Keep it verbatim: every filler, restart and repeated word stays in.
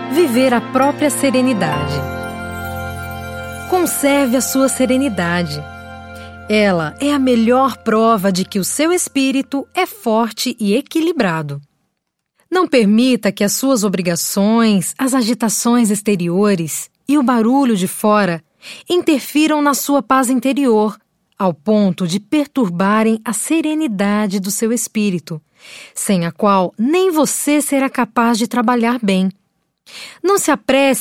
Viver a própria serenidade. Conserve a sua serenidade. Ela é a melhor prova de que o seu espírito é forte e equilibrado. Não permita que as suas obrigações, as agitações exteriores e o barulho de fora interfiram na sua paz interior, ao ponto de perturbarem a serenidade do seu espírito, sem a qual nem você será capaz de trabalhar bem. Não se apresse